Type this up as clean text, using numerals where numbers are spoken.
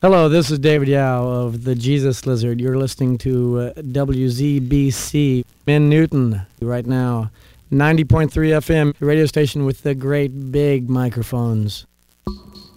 Hello, this is David Yao of the Jesus Lizard. You're listening to WZBC in Newton right now. 90.3 FM, radio station with the great big microphones.